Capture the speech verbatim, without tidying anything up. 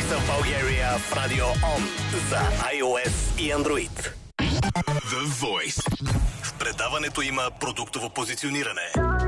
Voice of Bulgaria в Radio On за iOS и Android. The Voice. В предаването има продуктово позициониране.